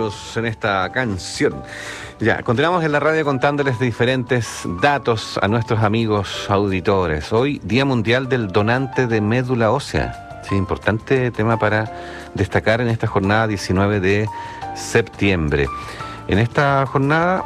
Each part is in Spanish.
escuchamos en esta canción. Ya, continuamos en la radio contándoles diferentes datos a nuestros amigos auditores. Hoy, Día Mundial del Donante de Médula Ósea. Sí, importante tema para destacar en esta jornada 19 de septiembre. En esta jornada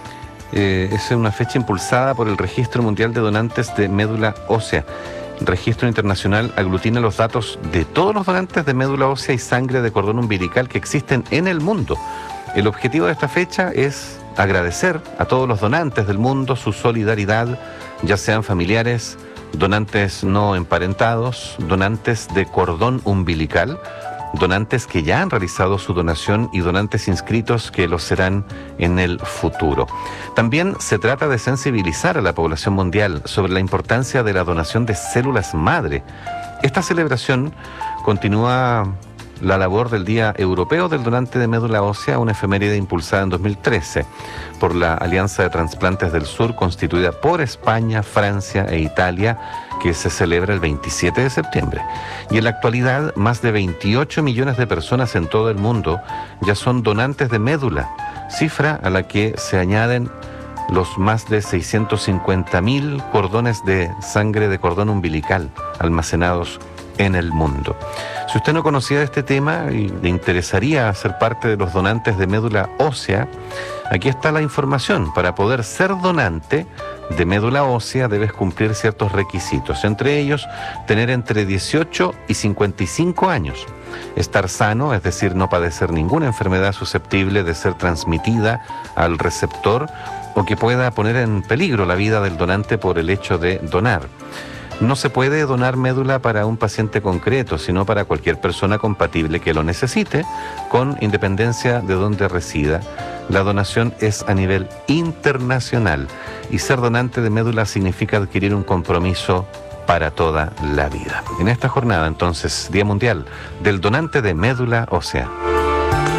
es una fecha impulsada por el Registro Mundial de Donantes de Médula Ósea. El registro internacional aglutina los datos de todos los donantes de médula ósea y sangre de cordón umbilical que existen en el mundo. El objetivo de esta fecha es agradecer a todos los donantes del mundo su solidaridad, ya sean familiares, donantes no emparentados, donantes de cordón umbilical, donantes que ya han realizado su donación y donantes inscritos que lo serán en el futuro. También se trata de sensibilizar a la población mundial sobre la importancia de la donación de células madre. Esta celebración continúa la labor del Día Europeo del Donante de Médula Ósea, una efeméride impulsada en 2013 por la Alianza de Transplantes del Sur, constituida por España, Francia e Italia, que se celebra el 27 de septiembre. Y en la actualidad, más de 28 millones de personas en todo el mundo ya son donantes de médula, cifra a la que se añaden los más de 650.000 cordones de sangre de cordón umbilical almacenados en el mundo. Si usted no conocía este tema y le interesaría ser parte de los donantes de médula ósea, aquí está la información. Para poder ser donante de médula ósea debes cumplir ciertos requisitos, entre ellos tener entre 18 y 55 años, estar sano, es decir, no padecer ninguna enfermedad susceptible de ser transmitida al receptor o que pueda poner en peligro la vida del donante por el hecho de donar. No se puede donar médula para un paciente concreto, sino para cualquier persona compatible que lo necesite, con independencia de dónde resida. La donación es a nivel internacional y ser donante de médula significa adquirir un compromiso para toda la vida. En esta jornada, entonces, Día Mundial del Donante de Médula Ósea.